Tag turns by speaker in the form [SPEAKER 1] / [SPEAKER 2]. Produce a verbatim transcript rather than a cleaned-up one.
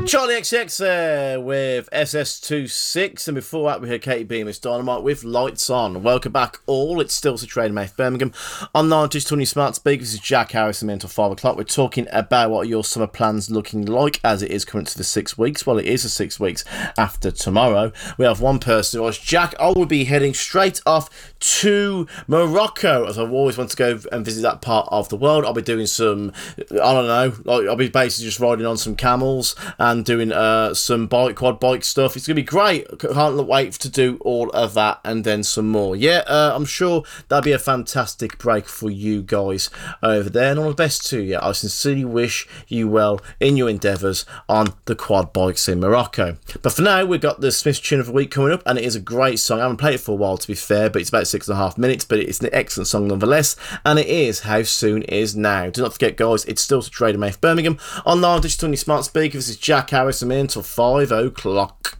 [SPEAKER 1] Charlie X X there with S S twenty-six, and before that we heard Katie B. Miss Dynamite with Lights On. Welcome back all, it's still to Trade Mate Birmingham. On nine Digital New Smart Speakers, this is Jack Harris and until five o'clock. We're talking about what your summer plans looking like as it is coming to the six weeks. Well, it is the six weeks after tomorrow. We have one person who was Jack, I will be heading straight off to Morocco, as I've always wanted to go and visit that part of the world. I'll be doing some, I don't know, like I'll be basically just riding on some camels and doing uh, some bike, quad bike stuff. It's going to be great. Can't wait to do all of that and then some more. Yeah, uh, I'm sure that'll be a fantastic break for you guys over there. And all the best to you. I sincerely wish you well in your endeavours on the quad bikes in Morocco. But for now, we've got the Smiths Tune of the Week coming up, and it is a great song. I haven't played it for a while, to be fair, but it's about six and a half minutes, but it's an excellent song nonetheless, and it is How Soon Is Now. Do not forget, guys, it's still to Trader Mate Birmingham on Live Digital on your smart speaker. This is Jack Harris. I'm in until five o'clock.